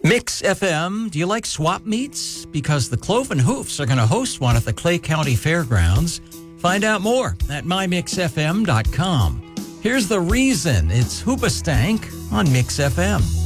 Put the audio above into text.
Mix FM, do you like swap meets? Because the Cloven Hoofs are going to host one at the Clay County Fairgrounds. Find out more at mymixfm.com. Here's the reason. It's Hoobastank on Mix FM.